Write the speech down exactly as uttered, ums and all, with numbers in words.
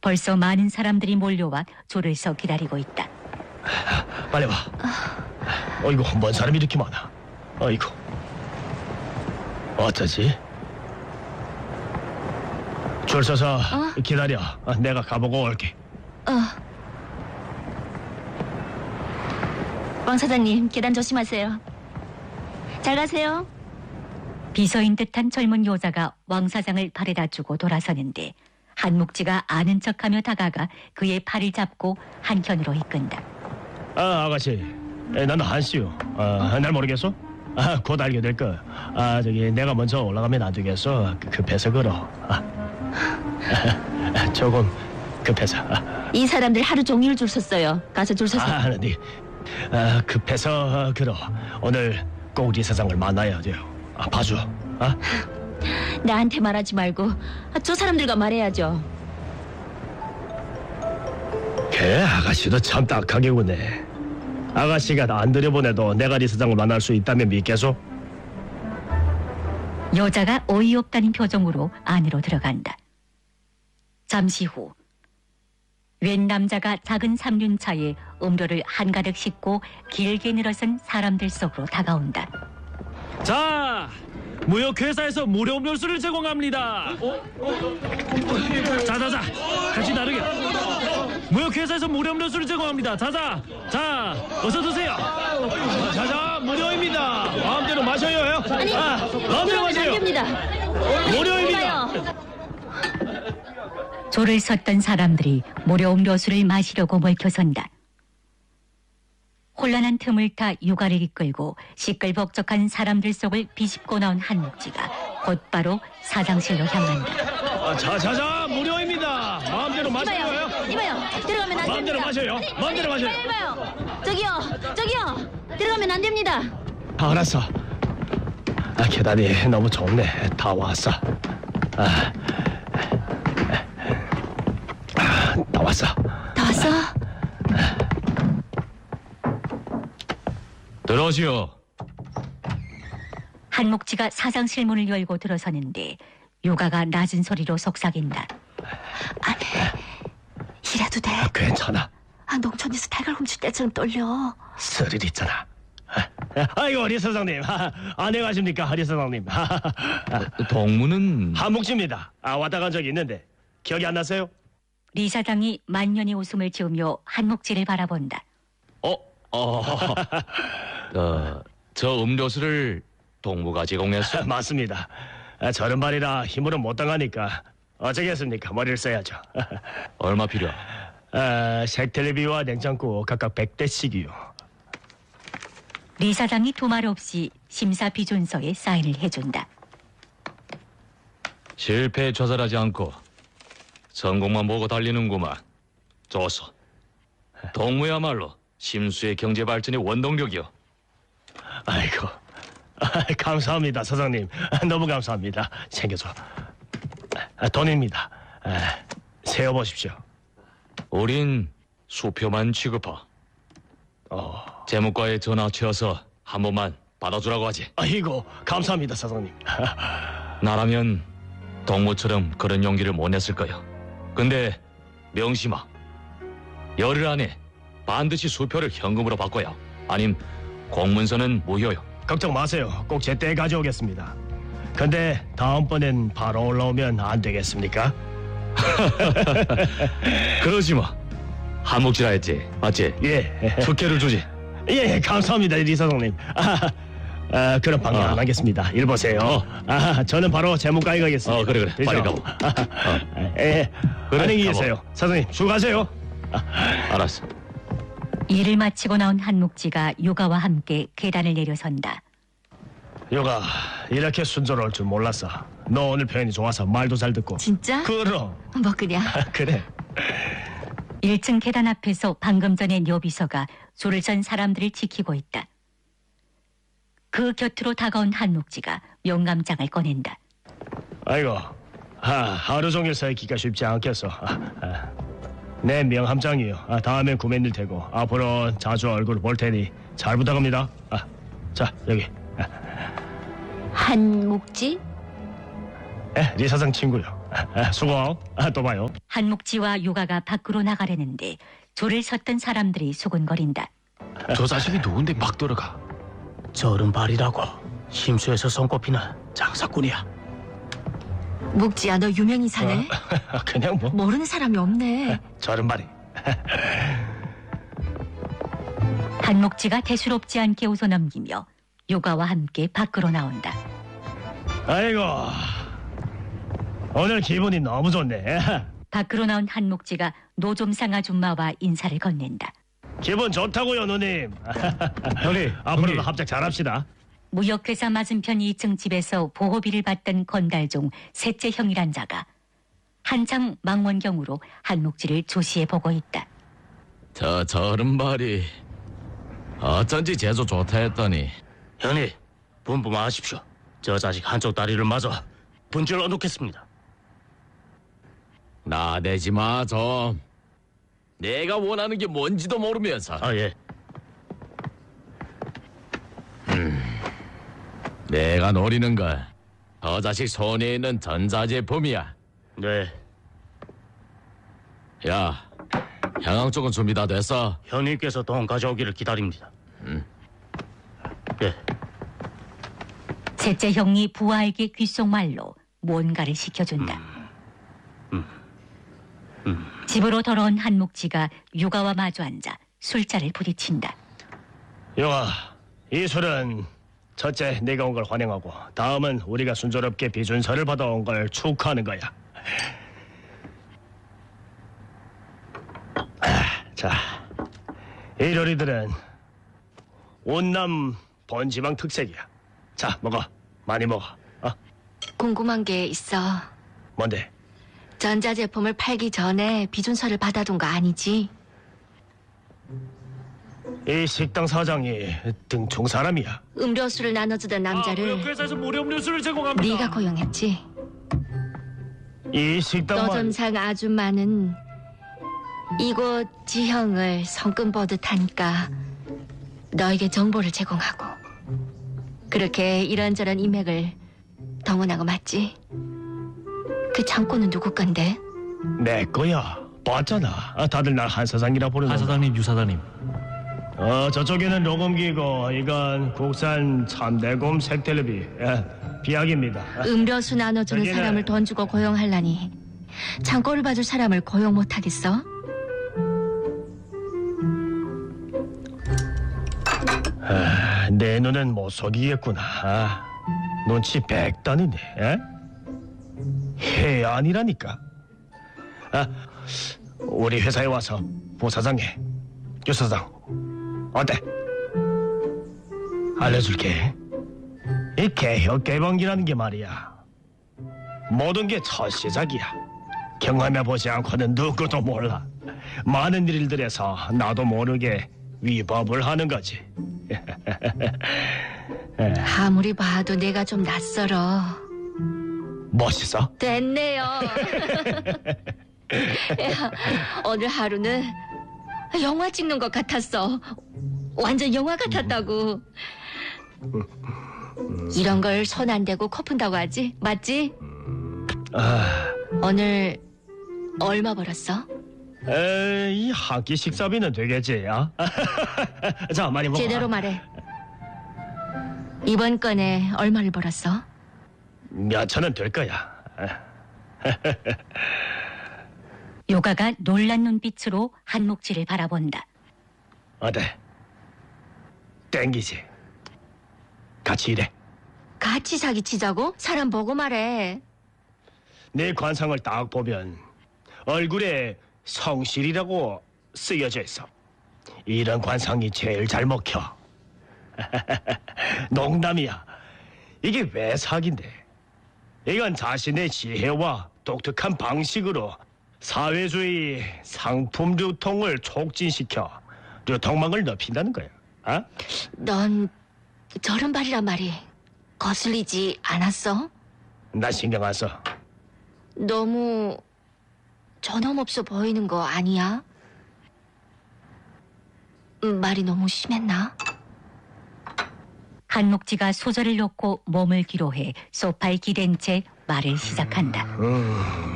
벌써 많은 사람들이 몰려와 줄을 서 기다리고 있다. 빨리 와. 어이구, 뭔 사람이 이렇게 많아. 어이구. 어쩌지? 줄 서서 어? 기다려. 어, 내가 가보고 올게. 어. 왕 사장님, 계단 조심하세요. 잘 가세요. 비서인 듯한 젊은 여자가 왕 사장을 발에다 주고 돌아서는데 한묵지가 아는 척하며 다가가 그의 팔을 잡고 한켠으로 이끈다. 아, 아가씨. 에, 나는 한씨요. 아, 날 모르겠어? 아, 곧 알게 될 거. 아, 저기 내가 먼저 올라가면 안 되겠어. 그- 급해서 그러. 아. 조금 급해서. 아, 이 사람들 하루 종일 줄 섰어요. 가서 줄 서세요. 아, 네. 아, 급해서 그러. 오늘 꼭 우리 사장을 만나야 돼요. 아, 봐줘. 아? 나한테 말하지 말고 아, 저 사람들과 말해야죠. 걔 아가씨도 참 딱하게 구네. 아가씨가 안 들여보내도 내가 리 사장을 만날 수 있다면 믿겠소? 여자가 어이없다는 표정으로 안으로 들어간다. 잠시 후 웬 남자가 작은 삼륜차에 음료를 한가득 싣고 길게 늘어선 사람들 속으로 다가온다. 자, 무역회사에서 무료 음료수를 제공합니다. 자자자, 같이 나르게. 무역회사에서 무료 음료수를 제공합니다. 자자, 자, 어서 드세요. 자자, 무료입니다. 마음대로 마셔요. 아니, 아, 마음대로 그러면 안 마셔요. 됩니다. 무료입니다. 이봐요. 줄을 섰던 사람들이 무료 음료수를 마시려고 몰켜선다. 혼란한 틈을 타 육아를 이끌고 시끌벅적한 사람들 속을 비집고 나온 한묵지가 곧바로 사장실로 향한다. 아, 자자자, 무료입니다. 마음대로 마셔요. 이봐요. 이봐요. 들어가면 안 마음대로 됩니다. 마셔요. 아니, 마음대로 아니, 마셔요. 이봐요. 저기요. 저기요. 들어가면 안 됩니다. 아, 알았어. 아, 계단이 너무 좁네. 다 왔어. 아, 아, 다 왔어. 다 왔어? 들어오시오. 한묵지가 사장실 문을 열고 들어서는데 육아가 낮은 소리로 속삭인다. 아니, 이래도 돼? 아, 괜찮아. 아, 농촌에서 달걀 훔칠 때처럼 떨려. 스릴 있잖아. 아, 아이고, 리 사장님. 아, 안녕하십니까, 리 사장님. 동무는 한묵지입니다. 아, 왔다 간 적이 있는데 기억이 안 나세요? 리 사장이 만년의 웃음을 지으며 한묵지를 바라본다. 어, 어, 어, 저 음료수를 동무가 제공했어. 맞습니다. 아, 저런 발이라 힘으로 못 당하니까 어쩌겠습니까? 머리를 써야죠. 얼마 필요? 아, 색텔레비와 냉장고 각각 백 대씩이요. 리 사장이 두말 없이 심사 비준서에 사인을 해준다. 실패에 좌절하지 않고 성공만 보고 달리는구만. 좋소. 동무야말로 심수의 경제 발전의 원동력이요. 아이고, 아, 감사합니다, 사장님. 아, 너무 감사합니다. 챙겨줘. 아, 돈입니다. 아, 세어보십시오. 우린 수표만 취급하. 어, 재무과에 전화 채워서 한 번만 받아주라고 하지. 아이고, 감사합니다, 사장님. 나라면 동무처럼 그런 용기를 못 냈을 거야. 근데 명심하. 열흘 안에 반드시 수표를 현금으로 바꿔야. 아님 공문서는 무효요. 걱정 마세요. 꼭 제때 가져오겠습니다. 근데 다음번엔 바로 올라오면 안 되겠습니까? 그러지 마. 한몫이라 했지. 맞지? 예, 특혜를 주지. 예, 감사합니다, 리 사장님. 아, 아, 그럼 방해 어. 안 하겠습니다. 일 보세요. 어. 아, 저는 바로 재무과에 가겠습니다. 어, 그래, 그래. 빨리 되죠? 가보. 아, 예, 그래, 안녕히 가보. 계세요. 사장님, 수고하세요. 알았어. 일을 마치고 나온 한묵지가 육아와 함께 계단을 내려선다. 요가, 이렇게 순조로울 줄 몰랐어. 너 오늘 표현이 좋아서 말도 잘 듣고. 진짜? 그럼. 뭐 그냥. 그래. 일 층 계단 앞에서 방금 전에 여비서가 줄을 선 사람들을 지키고 있다. 그 곁으로 다가온 한묵지가 명감장을 꺼낸다. 아이고, 아, 하루 종일 서 있기가 쉽지 않겠어. 아, 아. 내 명함장이요. 아, 다음엔 구매일 테고 앞으로 자주 얼굴 볼 테니 잘 부탁합니다. 아, 자, 여기. 아, 한묵지? 에, 리 사장 친구요. 아, 수고. 아, 또 봐요. 한목지와 요가가 밖으로 나가려는데 줄을 섰던 사람들이 수군거린다. 저 자식이 누군데 막 들어가. 저른 발이라고 심수에서 손꼽히는 장사꾼이야. 묵지야, 너 유명히 사네. 아, 그냥 뭐 모르는 사람이 없네. 저런 말이. 한목지가 대수롭지 않게 웃어넘기며 요가와 함께 밖으로 나온다. 아이고, 오늘 기분이 너무 좋네. 밖으로 나온 한목지가 노점상 아줌마와 인사를 건넨다. 기분 좋다고요, 누님. 형님, 앞으로도 형님. 합작 잘합시다. 무역회사 맞은편 이 층 집에서 보호비를 받던 건달종 셋째 형이란 자가 한참 망원경으로 한목지를 조시해 보고 있다. 저 저런 말이 어쩐지 재수 좋다 했더니 형님, 분부 마십시오. 저 자식 한쪽 다리를 맞아 분질러 놓겠습니다. 나대지 마 좀. 내가 원하는 게 뭔지도 모르면서. 아, 예. 내가 노리는 건 저 자식 손에 있는 전자제품이야. 네. 야, 향앙 쪽은 준비 다 됐어? 형님께서 돈 가져오기를 기다립니다. 예. 셋째 형이 부하에게 귓속말로 뭔가를 시켜준다. 집으로 돌아온 한목지가 육아와 마주 앉아 술자를 부딪힌다. 영아, 이 술은 첫째 네가 온 걸 환영하고 다음은 우리가 순조롭게 비준서를 받아온 걸 축하하는 거야. 아, 자, 이 요리들은 온남 본지방 특색이야. 자, 먹어. 많이 먹어. 어? 궁금한 게 있어. 뭔데? 전자제품을 팔기 전에 비준서를 받아둔 거 아니지? 이 식당 사장이 등총 사람이야. 음료수를 나눠주던 아, 남자를 무역회사에서 무료 음료수를 제공합니다. 네가 고용했지? 이 식당만 노점상 아줌마는 이곳 지형을 성금 보듯 하니까 너에게 정보를 제공하고 그렇게 이런저런 인맥을 동원하고 맞지? 그 창고는 누구 건데? 내 거야. 봤잖아. 아, 다들 날 한 사장이라 부르는 한 사장님, 유 사장님. 어, 저쪽에는 녹음기고 이건 국산 참대곰 색텔레비 예, 비약입니다. 음료수 나눠주는 여기는- 사람을 돈 주고 고용하려니 창고를 봐줄 사람을 고용 못하겠어? 아, 내 눈은 못 속이겠구나. 아, 눈치 백단이네. 예? 해안이라니까. 아, 우리 회사에 와서 부사장해. 유 사장, 어때? 알려줄게. 이 개혁 개방이라는 게 말이야. 모든 게 첫 시작이야. 경험해 보지 않고는 누구도 몰라. 많은 일들에서 나도 모르게 위법을 하는 거지. 아무리 봐도 내가 좀 낯설어. 멋있어? 됐네요. 야, 오늘 하루는 영화 찍는 것 같았어. 완전 영화 같았다고. 이런 걸 손 안 대고 코 푼다고 하지? 맞지? 아, 오늘 얼마 벌었어? 에이, 한 끼 식사비는 되겠지, 야? 자, 많이 먹어. 제대로 말해. 이번 건에 얼마를 벌었어? 몇 천은 될 거야. 요가가 놀란 눈빛으로 한목지를 바라본다. 어때? 땡기지? 같이 일해. 같이 사기치자고? 사람 보고 말해. 내 관상을 딱 보면 얼굴에 성실이라고 쓰여져 있어. 이런 관상이 제일 잘 먹혀. 농담이야. 이게 왜 사기인데? 이건 자신의 지혜와 독특한 방식으로 사회주의 상품 유통을 촉진시켜 유통망을 넓힌다는 거야. 어? 넌 저런 말이란 말이 거슬리지 않았어? 나 신경 안 써. 너무 전염없어 보이는 거 아니야? 음, 말이 너무 심했나? 한목지가 소절을 놓고 몸을 뒤로 해 소파에 기댄 채 말을 시작한다. 음,